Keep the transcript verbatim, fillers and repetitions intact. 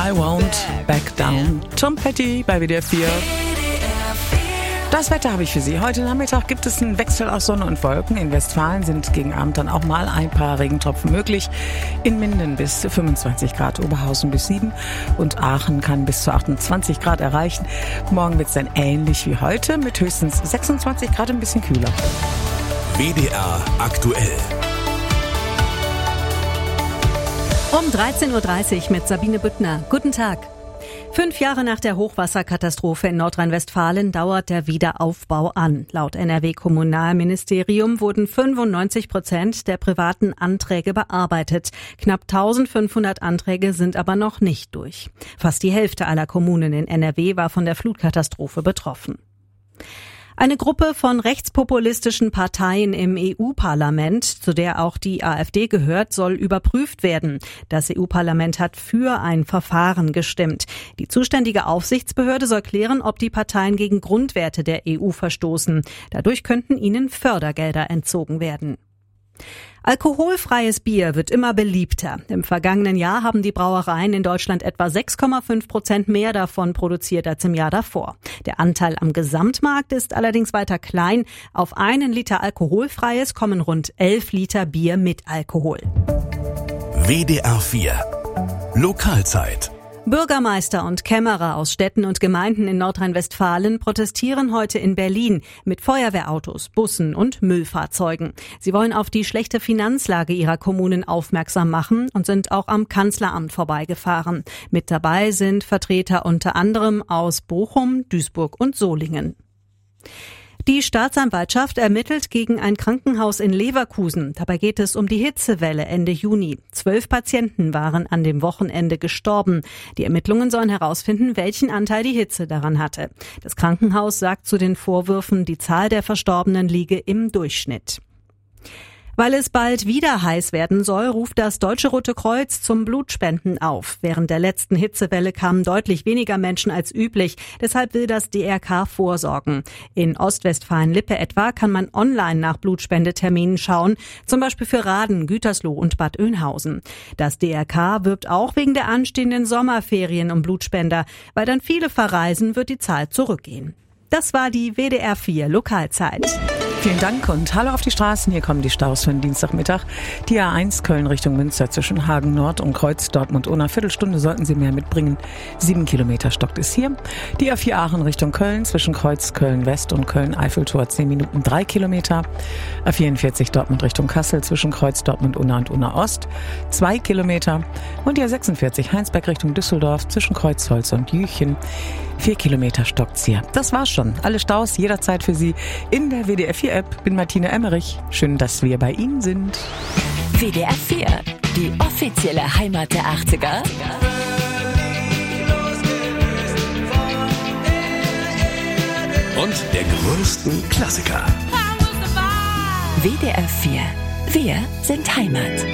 I won't back down. Tom Petty bei W D R vier. Das Wetter habe ich für Sie. Heute Nachmittag gibt es einen Wechsel aus Sonne und Wolken. In Westfalen sind gegen Abend dann auch mal ein paar Regentropfen möglich. In Minden bis fünfundzwanzig Grad, Oberhausen bis sieben und Aachen kann bis zu achtundzwanzig Grad erreichen. Morgen wird es dann ähnlich wie heute mit höchstens sechsundzwanzig Grad, ein bisschen kühler. W D R aktuell. Um dreizehn Uhr dreißig mit Sabine Büttner. Guten Tag. Fünf Jahre nach der Hochwasserkatastrophe in Nordrhein-Westfalen dauert der Wiederaufbau an. Laut N R W-Kommunalministerium wurden fünfundneunzig Prozent der privaten Anträge bearbeitet. Knapp eintausendfünfhundert Anträge sind aber noch nicht durch. Fast die Hälfte aller Kommunen in N R W war von der Flutkatastrophe betroffen. Eine Gruppe von rechtspopulistischen Parteien im E U-Parlament, zu der auch die AfD gehört, soll überprüft werden. Das E U-Parlament hat für ein Verfahren gestimmt. Die zuständige Aufsichtsbehörde soll klären, ob die Parteien gegen Grundwerte der E U verstoßen. Dadurch könnten ihnen Fördergelder entzogen werden. Alkoholfreies Bier wird immer beliebter. Im vergangenen Jahr haben die Brauereien in Deutschland etwa sechs Komma fünf Prozent mehr davon produziert als im Jahr davor. Der Anteil am Gesamtmarkt ist allerdings weiter klein. Auf einen Liter alkoholfreies kommen rund elf Liter Bier mit Alkohol. W D R vier Lokalzeit. Bürgermeister und Kämmerer aus Städten und Gemeinden in Nordrhein-Westfalen protestieren heute in Berlin mit Feuerwehrautos, Bussen und Müllfahrzeugen. Sie wollen auf die schlechte Finanzlage ihrer Kommunen aufmerksam machen und sind auch am Kanzleramt vorbeigefahren. Mit dabei sind Vertreter unter anderem aus Bochum, Duisburg und Solingen. Die Staatsanwaltschaft ermittelt gegen ein Krankenhaus in Leverkusen. Dabei geht es um die Hitzewelle Ende Juni. Zwölf Patienten waren an dem Wochenende gestorben. Die Ermittlungen sollen herausfinden, welchen Anteil die Hitze daran hatte. Das Krankenhaus sagt zu den Vorwürfen, die Zahl der Verstorbenen liege im Durchschnitt. Weil es bald wieder heiß werden soll, ruft das Deutsche Rote Kreuz zum Blutspenden auf. Während der letzten Hitzewelle kamen deutlich weniger Menschen als üblich. Deshalb will das D R K vorsorgen. In Ostwestfalen-Lippe etwa kann man online nach Blutspendeterminen schauen, zum Beispiel für Raden, Gütersloh und Bad Oeynhausen. Das D R K wirbt auch wegen der anstehenden Sommerferien um Blutspender. Weil dann viele verreisen, wird die Zahl zurückgehen. Das war die W D R vier Lokalzeit. Vielen Dank und hallo auf die Straßen. Hier kommen die Staus für den Dienstagmittag. Die A eins Köln Richtung Münster zwischen Hagen Nord und Kreuz Dortmund ohne Viertelstunde sollten Sie mehr mitbringen. Sieben Kilometer stockt es hier. Die A vier Aachen Richtung Köln zwischen Kreuz Köln West und Köln Eiffeltor zehn Minuten drei Kilometer. A vierundvierzig Dortmund Richtung Kassel zwischen Kreuz Dortmund Unna und Unna Ost zwei Kilometer. Und die A sechsundvierzig Heinsberg Richtung Düsseldorf zwischen Kreuzholz und Jüchen. Vier Kilometer stockt's hier. Das war's schon. Alle Staus jederzeit für Sie in der W D R vier App. Bin Martina Emmerich. Schön, dass wir bei Ihnen sind. W D R vier, die offizielle Heimat der achtziger. Und der größten Klassiker. W D R vier, wir sind Heimat.